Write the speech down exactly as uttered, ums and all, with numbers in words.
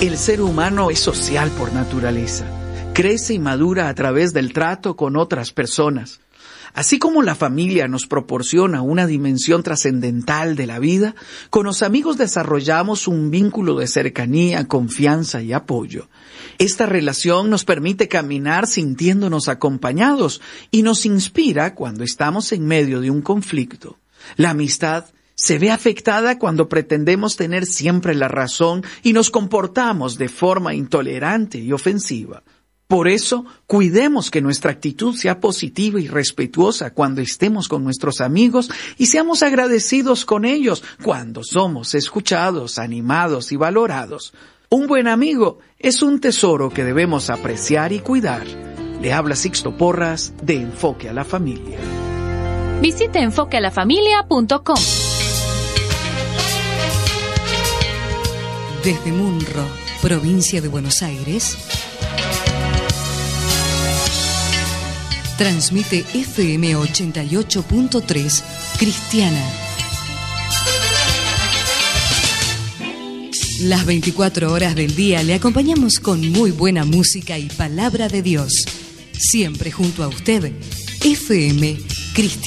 El ser humano es social por naturaleza. Crece y madura a través del trato con otras personas. Así como la familia nos proporciona una dimensión trascendental de la vida, con los amigos desarrollamos un vínculo de cercanía, confianza y apoyo. Esta relación nos permite caminar sintiéndonos acompañados y nos inspira cuando estamos en medio de un conflicto. La amistad se ve afectada cuando pretendemos tener siempre la razón y nos comportamos de forma intolerante y ofensiva. Por eso, cuidemos que nuestra actitud sea positiva y respetuosa cuando estemos con nuestros amigos y seamos agradecidos con ellos cuando somos escuchados, animados y valorados. Un buen amigo es un tesoro que debemos apreciar y cuidar. Le habla Sixto Porras de Enfoque a la Familia. Visite enfoque a la familia punto com. Desde Munro, provincia de Buenos Aires, transmite F M ochenta y ocho punto tres Cristiana. Las veinticuatro horas del día le acompañamos con muy buena música y palabra de Dios. Siempre junto a usted, F M Cristiana.